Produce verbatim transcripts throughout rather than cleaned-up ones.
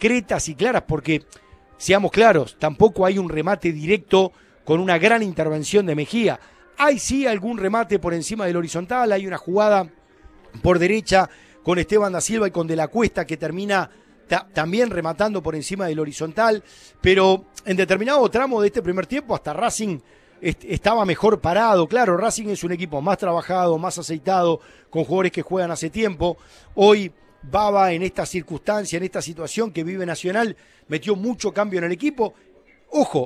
concretas y claras, porque, seamos claros, tampoco hay un remate directo con una gran intervención de Mejía. Hay sí algún remate por encima del horizontal, hay una jugada por derecha con Esteban da Silva y con De la Cuesta que termina ta- también rematando por encima del horizontal, pero en determinado tramo de este primer tiempo hasta Racing est- estaba mejor parado. Claro, Racing es un equipo más trabajado, más aceitado, con jugadores que juegan hace tiempo. Hoy Baba, en esta circunstancia, en esta situación que vive Nacional, metió mucho cambio en el equipo. Ojo,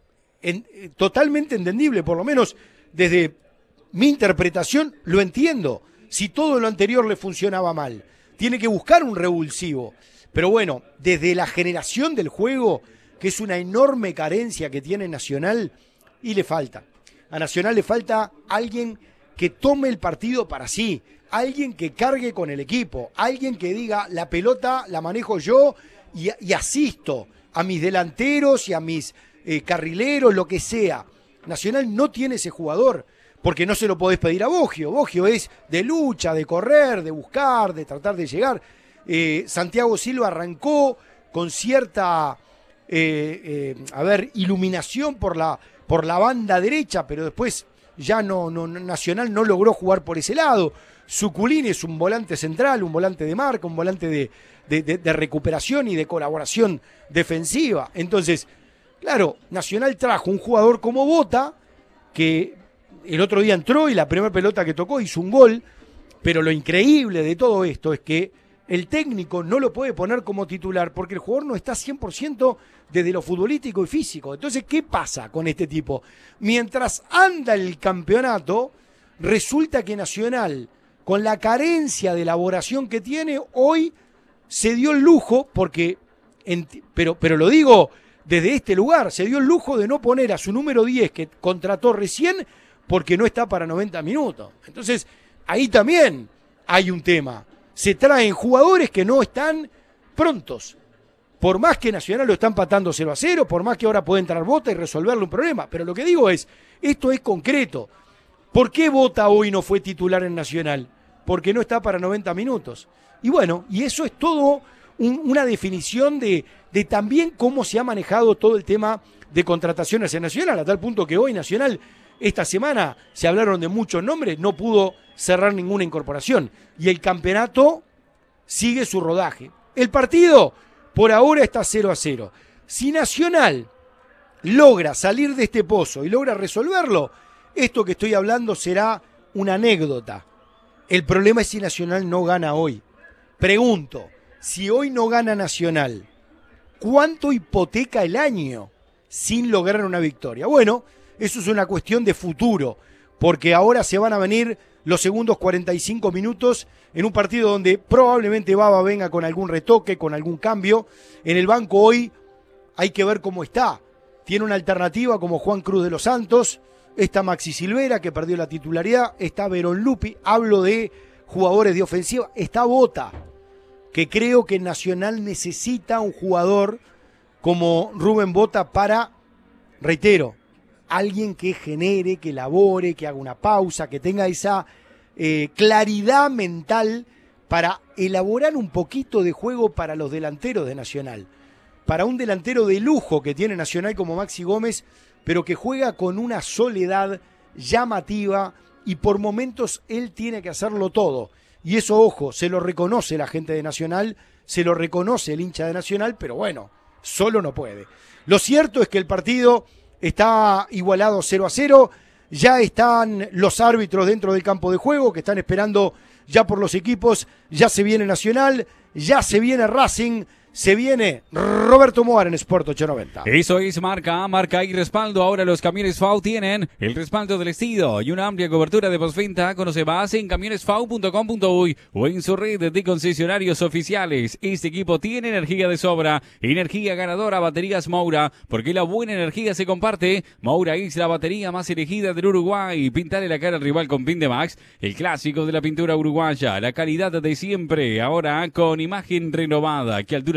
en, eh, totalmente entendible, por lo menos desde mi interpretación lo entiendo. Si todo lo anterior le funcionaba mal, tiene que buscar un revulsivo. Pero bueno, desde la generación del juego, que es una enorme carencia que tiene Nacional, y le falta. A Nacional le falta alguien que tome el partido para sí, alguien que cargue con el equipo, alguien que diga, la pelota la manejo yo y, y asisto a mis delanteros y a mis eh, carrileros, lo que sea. Nacional no tiene ese jugador, porque no se lo podés pedir a Boggio. Boggio es de lucha, de correr, de buscar, de tratar de llegar. Eh, Santiago Silva arrancó con cierta, eh, eh, a ver, iluminación por la, por la banda derecha, pero después ya no, no, Nacional no logró jugar por ese lado. Suculini es un volante central, un volante de marca, un volante de, de, de, de recuperación y de colaboración defensiva. Entonces, claro, Nacional trajo un jugador como Bota, que el otro día entró y la primera pelota que tocó hizo un gol, pero lo increíble de todo esto es que el técnico no lo puede poner como titular porque el jugador no está cien por ciento desde lo futbolístico y físico. Entonces, ¿qué pasa con este tipo? Mientras anda el campeonato, resulta que Nacional, con la carencia de elaboración que tiene, hoy se dio el lujo, porque, en, pero, pero lo digo desde este lugar, se dio el lujo de no poner a su número diez que contrató recién porque no está para noventa minutos. Entonces, ahí también hay un tema. Se traen jugadores que no están prontos. Por más que Nacional lo está empatando cero a cero, por más que ahora puede entrar Bota y resolverle un problema. Pero lo que digo es, esto es concreto. ¿Por qué Bota hoy no fue titular en Nacional? Porque no está para noventa minutos. Y bueno, y eso es todo un, una definición de, de también cómo se ha manejado todo el tema de contrataciones en Nacional, a tal punto que hoy Nacional, esta semana, se hablaron de muchos nombres, no pudo cerrar ninguna incorporación. Y el campeonato sigue su rodaje. El partido, por ahora, está cero a cero. Si Nacional logra salir de este pozo y logra resolverlo, esto que estoy hablando será una anécdota. El problema es si Nacional no gana hoy. Pregunto, si hoy no gana Nacional, ¿cuánto hipoteca el año sin lograr una victoria? Bueno, eso es una cuestión de futuro, porque ahora se van a venir los segundos cuarenta y cinco minutos en un partido donde probablemente Baba venga con algún retoque, con algún cambio. En el banco hoy hay que ver cómo está. Tiene una alternativa como Juan Cruz de los Santos, está Maxi Silvera, que perdió la titularidad, está Verón Lupi, hablo de jugadores de ofensiva, está Bota, que creo que Nacional necesita un jugador como Rubén Bota para, reitero, alguien que genere, que elabore, que haga una pausa, que tenga esa eh, claridad mental para elaborar un poquito de juego para los delanteros de Nacional. Para un delantero de lujo que tiene Nacional como Maxi Gómez, pero que juega con una soledad llamativa y por momentos él tiene que hacerlo todo. Y eso, ojo, se lo reconoce la gente de Nacional, se lo reconoce el hincha de Nacional, pero bueno, solo no puede. Lo cierto es que el partido está igualado cero a cero, ya están los árbitros dentro del campo de juego que están esperando ya por los equipos, ya se viene Nacional, ya se viene Racing, se viene Roberto Moar en Sport ochocientos noventa. Eso es marca, marca y respaldo. Ahora los camiones F A U tienen el respaldo del estilo y una amplia cobertura de postventa. Conoce más en camiones f a u punto com punto uy o en su red de concesionarios oficiales. Este equipo tiene energía de sobra, energía ganadora, baterías Moura, porque la buena energía se comparte. Moura es la batería más elegida del Uruguay. Pintale la cara al rival con Pintemax, el clásico de la pintura uruguaya. La calidad de siempre, ahora con imagen renovada. ¿Qué altura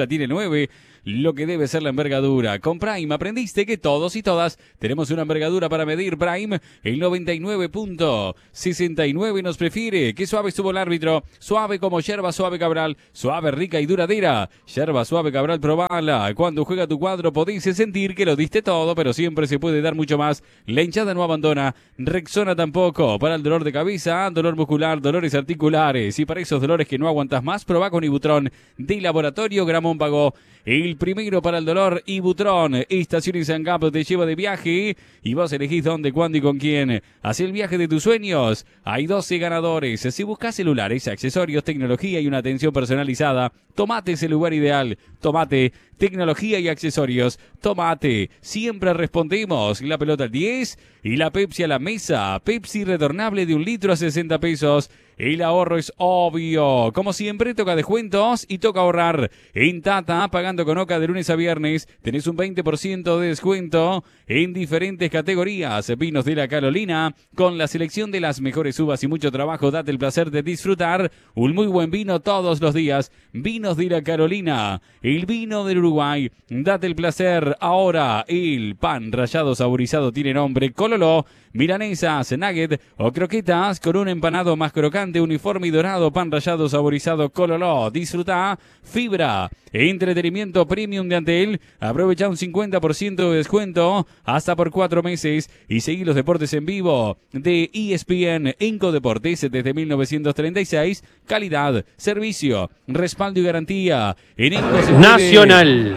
tiene nueve. Lo que debe ser la envergadura. Con Prime aprendiste que todos y todas tenemos una envergadura para medir. Prime, el noventa y nueve punto sesenta y nueve nos prefiere. Qué suave estuvo el árbitro. Suave como yerba suave Cabral. Suave, rica y duradera. Yerba suave Cabral, probala. Cuando juega tu cuadro podéis sentir que lo diste todo, pero siempre se puede dar mucho más. La hinchada no abandona. Rexona tampoco. Para el dolor de cabeza, dolor muscular, dolores articulares. Y para esos dolores que no aguantas más, probá con Ibutrón de Laboratorio Gramón Pagó. El primero para el dolor, Ibutrón. Estaciones San Gap te lleva de viaje y vos elegís dónde, cuándo y con quién. Haz el viaje de tus sueños. Hay doce ganadores. Si buscas celulares, accesorios, tecnología y una atención personalizada, Tomate es el lugar ideal. Tomate, tecnología y accesorios. Tomate. Siempre respondemos. La pelota al diez y la Pepsi a la mesa. Pepsi retornable de un litro a sesenta pesos. El ahorro es obvio. Como siempre, toca descuentos y toca ahorrar. En Tata, pagando con Oca de lunes a viernes, tenés un veinte por ciento de descuento en diferentes categorías. Vinos de la Carolina, con la selección de las mejores uvas y mucho trabajo, date el placer de disfrutar un muy buen vino todos los días. Vinos de la Carolina, el vino del Uruguay. Date el placer ahora. El pan rallado saborizado tiene nombre Cololó. Milanesas, nugget o croquetas con un empanado más crocante, uniforme y dorado, pan rallado saborizado Cololó. Disfruta fibra, entretenimiento premium de Antel. Aprovecha un cincuenta por ciento de descuento hasta por cuatro meses y seguí los deportes en vivo de E S P N. Enco Deportes desde mil novecientos treinta y seis. Calidad, servicio, respaldo y garantía. En Enco se Nacional.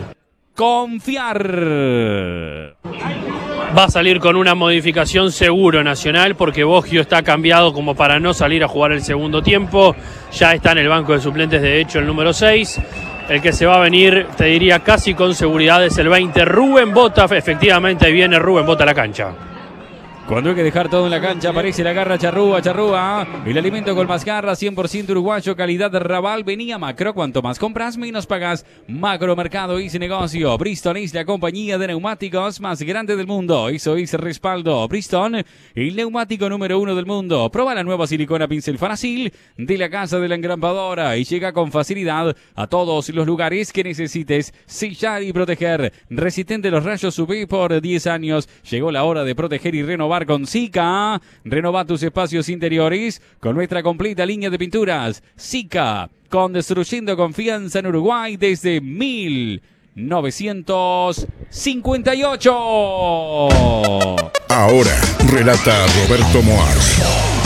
Confiar. Va a salir con una modificación seguro Nacional porque Boggio está cambiado como para no salir a jugar el segundo tiempo. Ya está en el banco de suplentes, de hecho, el número seis. El que se va a venir, te diría casi con seguridad, es el veinte, Rubén Bota. Efectivamente, ahí viene Rubén Bota a la cancha. Cuando hay que dejar todo en la cancha, aparece la garra charrúa, charrúa. El alimento con más garra, cien por ciento uruguayo, calidad de Raval. Venía Macro, cuanto más compras, menos pagas. Macro Mercado hice negocio. Bristol es la compañía de neumáticos más grande del mundo. Eso es respaldo. Bristol, el neumático número uno del mundo. Proba la nueva silicona pincel Fácil de la casa de la engrampadora y llega con facilidad a todos los lugares que necesites sellar y proteger. Resistente a los rayos U V por diez años. Llegó la hora de proteger y renovar con Sika. Renova tus espacios interiores con nuestra completa línea de pinturas. Sika, construyendo confianza en Uruguay desde mil novecientos cincuenta y ocho. Ahora relata Roberto Moars.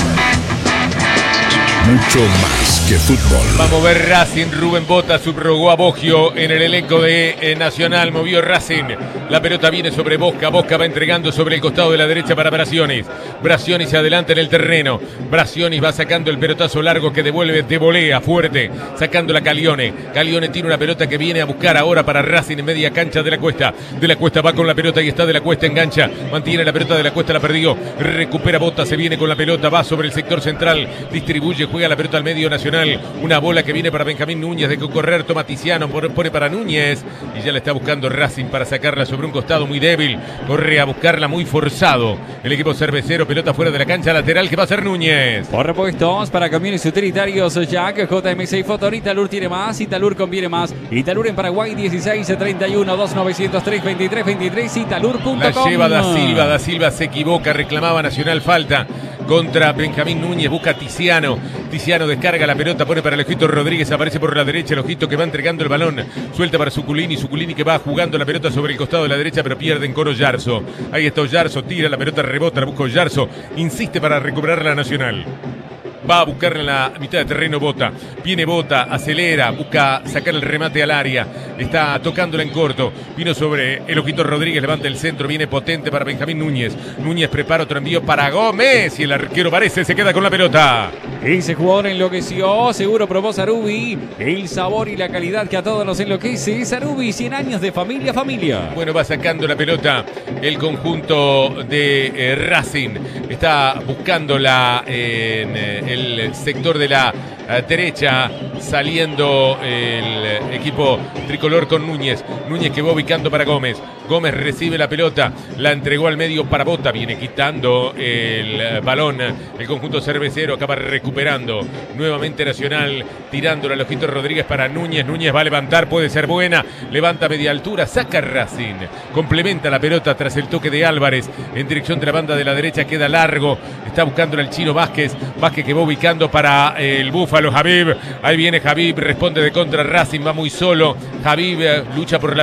Mucho más que fútbol. Vamos a ver Racing. Rubén Bota subrogó a Boggio en el elenco de eh, Nacional. Movió Racing. La pelota viene sobre Bosca. Bosca va entregando sobre el costado de la derecha para Braccionis. Braccionis se adelanta en el terreno. Braccionis va sacando el pelotazo largo que devuelve de volea fuerte. Sacando la Calione. Calione tiene una pelota que viene a buscar ahora para Racing en media cancha de la Cuesta. De la Cuesta va con la pelota y está de la Cuesta, engancha. Mantiene la pelota de la Cuesta, la perdió. Recupera Bota, se viene con la pelota. Va sobre el sector central. Distribuye, juega la pelota al medio Nacional. Una bola que viene para Benjamín Núñez, de correr toma Tiziano, pone para Núñez y ya la está buscando Racing para sacarla sobre un costado muy débil. Corre a buscarla muy forzado el equipo cervecero. Pelota fuera de la cancha, lateral que va a ser Núñez. Por repuestos para camiones utilitarios Jack, J M seis Fotor. Italur tiene más, Italur conviene más. Italur en Paraguay dieciséis treinta y uno, dos novecientos tres, veintitrés veintitrés, italur punto com. La lleva Da Silva, Da Silva se equivoca, reclamaba Nacional falta contra Benjamín Núñez, busca a Tiziano. Tiziano descarga la pelota, pone para el Ojito Rodríguez, aparece por la derecha el Ojito que va entregando el balón, suelta para Suculini, Suculini que va jugando la pelota sobre el costado de la derecha, pero pierde en coro Yarzo. Ahí está Yarzo, tira la pelota, rebota, la busca Yarzo, insiste para recuperar la Nacional. Va a buscar en la mitad de terreno Bota. Viene Bota, acelera, busca sacar el remate al área. Está tocándola en corto. Vino sobre el Ojito Rodríguez, levanta el centro, viene potente para Benjamín Núñez. Núñez prepara otro envío para Gómez y el arquero parece, se queda con la pelota. Ese jugador enloqueció, seguro probó Sarubi. El sabor y la calidad que a todos nos enloquece. Sarubi, cien años de familia, familia. Bueno, va sacando la pelota el conjunto de eh, Racing. Está buscándola en eh, el sector de la eh, derecha, saliendo el equipo tricolor con Núñez. Núñez que va ubicando para Gómez. Gómez recibe la pelota, la entregó al medio para Bota, viene quitando el balón. El conjunto cervecero acaba recuperando nuevamente Nacional, tirándole al ojito Rodríguez para Núñez. Núñez va a levantar, puede ser buena. Levanta a media altura, saca Racing. Complementa la pelota tras el toque de Álvarez en dirección de la banda de la derecha, queda largo. Está buscando al chino Vázquez. Vázquez que va ubicando para el Búfalo Javib. Ahí viene Javib, responde de contra Racing, va muy solo. Javib lucha por la